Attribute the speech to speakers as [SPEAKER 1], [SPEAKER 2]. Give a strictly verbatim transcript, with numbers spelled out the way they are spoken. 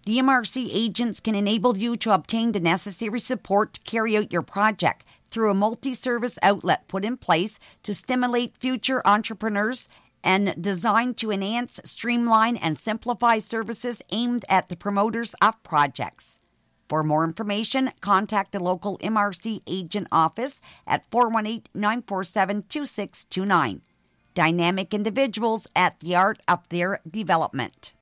[SPEAKER 1] The M R C agents can enable you to obtain the necessary support to carry out your project through a multi-service outlet put in place to stimulate future entrepreneurs and designed to enhance, streamline, and simplify services aimed at the promoters of projects. For more information, contact the local M R C agent office at four one eight, nine four seven, two six two nine. Dynamic individuals at the art of their development.